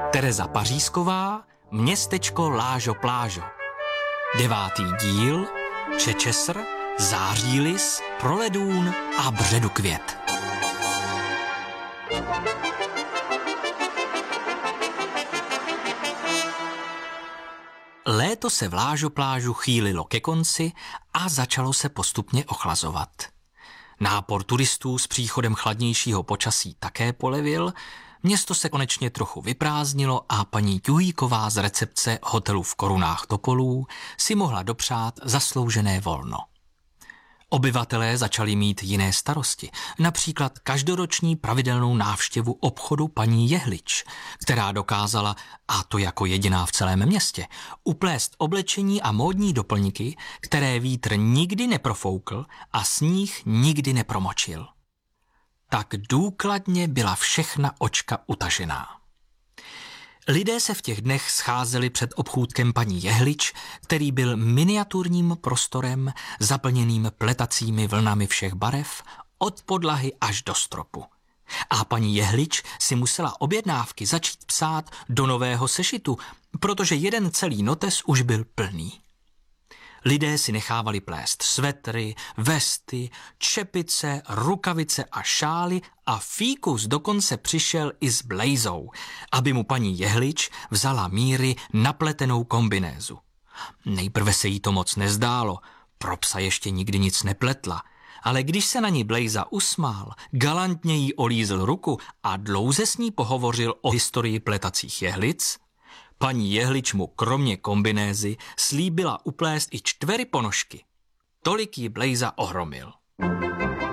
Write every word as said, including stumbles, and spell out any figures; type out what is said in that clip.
Tereza Pařízková, Městečko Lážo Plážo. Devátý díl, Čečesr, Září lis, Proledůn a Bředukvět. Léto se v Lážoplážu chýlilo ke konci a začalo se postupně ochlazovat. Nápor turistů s příchodem chladnějšího počasí také polevil, město se konečně trochu vyprázdnilo a paní Jujíková z recepce hotelu v Korunách Topolů si mohla dopřát zasloužené volno. Obyvatelé začali mít jiné starosti, například každoroční pravidelnou návštěvu obchodu paní Jehlič, která dokázala, a to jako jediná v celém městě, uplést oblečení a módní doplňky, které vítr nikdy neprofoukl a sníh nikdy nepromočil. Tak důkladně byla všechna očka utažená. Lidé se v těch dnech scházeli před obchůdkem paní Jehlič, který byl miniaturním prostorem zaplněným pletacími vlnami všech barev, od podlahy až do stropu. A paní Jehlič si musela objednávky začít psát do nového sešitu, protože jeden celý notes už byl plný. Lidé si nechávali plést svetry, vesty, čepice, rukavice a šály a Fíkus dokonce přišel i s blejzou, aby mu paní Jehlič vzala míry napletenou kombinézu. Nejprve se jí to moc nezdálo, pro psa ještě nikdy nic nepletla, ale když se na ní blejza usmál, galantně jí olízl ruku a dlouze s ní pohovořil o historii pletacích jehlic, paní Jehlič mu kromě kombinézy slíbila uplést i čtvery ponožky. Tolik jí blejza ohromil.